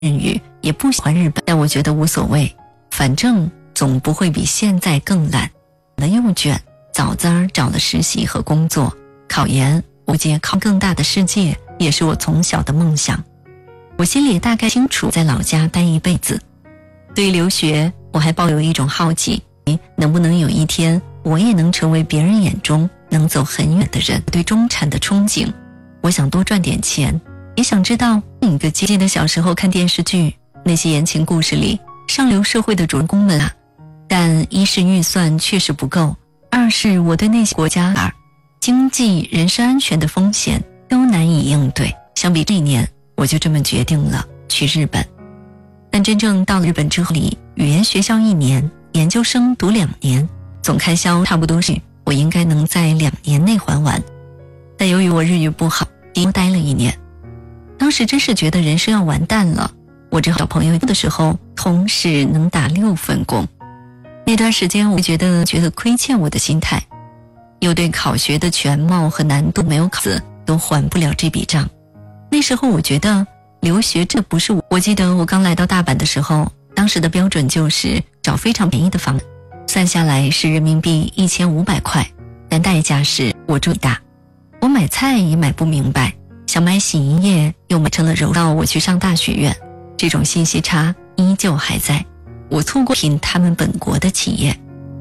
日语，也不喜欢日本，但我觉得无所谓，反正总不会比现在更懒。又卷，早找了实习和工作，考研，我接靠更大的世界，也是我从小的梦想。我心里大概清楚，在老家待一辈子。对于留学，我还抱有一种好奇，能不能有一天我也能成为别人眼中能走很远的人。对中产的憧憬，我想多赚点钱，也想知道另一个记得小时候看电视剧，那些言情故事里上流社会的主人公们啊，但一是预算确实不够，二是我对那些国家经济、人身安全的风险都难以应对。相比这一年，我就这么决定了去日本。但真正到了日本之后，语言学校1年，研究生读2年，总开销差不多是我应该能在2年内还完。但由于我日语不好，多待了1年。当时真是觉得人生要完蛋了，我只好找朋友的时候，同时能打6份工。那段时间我觉得亏欠我的心态，又对考学的全貌和难度没有考字都还不了这笔账。那时候我觉得留学这不是我记得我刚来到大阪的时候，当时的标准就是找非常便宜的房，算下来是人民币1500块，但代价是我住大，我买菜也买不明白，想买洗衣液又买成了柔道我去上大学院，这种信息差依旧还在。我错过他们本国的企业。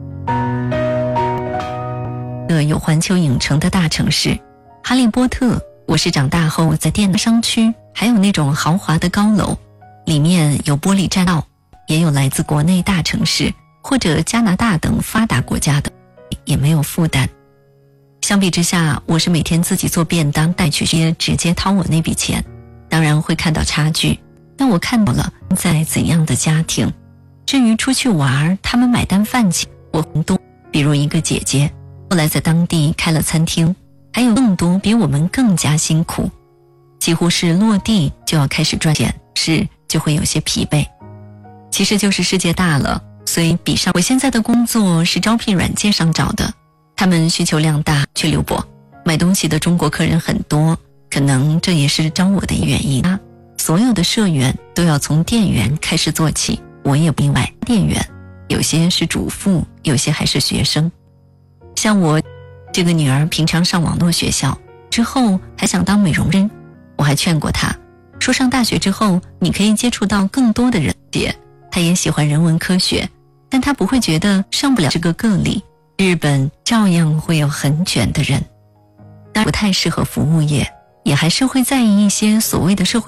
有环球影城的大城市，哈利波特，我是长大后在电商区，还有那种豪华的高楼，里面有玻璃栈道，也有来自国内大城市或者加拿大等发达国家的，也没有负担。相比之下，我是每天自己做便当带去，直接掏我那笔钱，当然会看到差距，但我看到了在怎样的家庭。至于出去玩，他们买单饭钱我很多，比如一个姐姐后来在当地开了餐厅，还有更多比我们更加辛苦，几乎是落地就要开始赚钱，就会有些疲惫。其实就是世界大了，所以比上我现在的工作是招聘软件上找的，他们需求量大却留博，买东西的中国客人很多，可能这也是招我的原因啊。所有的社员都要从店员开始做起，我也不例外。店员有些是主妇，有些还是学生。像我这个女儿平常上网络学校，之后还想当美容师，我还劝过她说，上大学之后你可以接触到更多的人，她也喜欢人文科学，但她不会觉得上不了这个个例，日本照样会有很卷的人。但不太适合服务业，也还是会在意一些所谓的社会